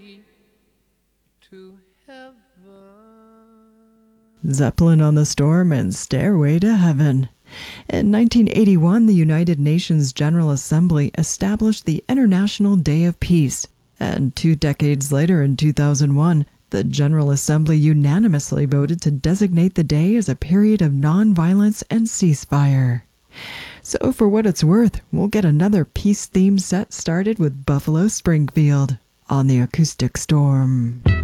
to heaven. Zeppelin on the Storm and Stairway to Heaven. In 1981, the United Nations General Assembly established the International Day of Peace, and 2 decades later, in 2001, the General Assembly unanimously voted to designate the day as a period of nonviolence and ceasefire. So for what it's worth, we'll get another peace-themed set started with Buffalo Springfield on the Acoustic Storm.